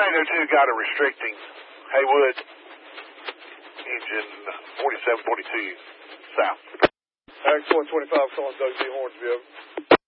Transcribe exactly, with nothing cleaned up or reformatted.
Mango two got a restricting. Haywood, engine forty-seven forty-two south. X one twenty-five calling Doug B. Hornsby, over.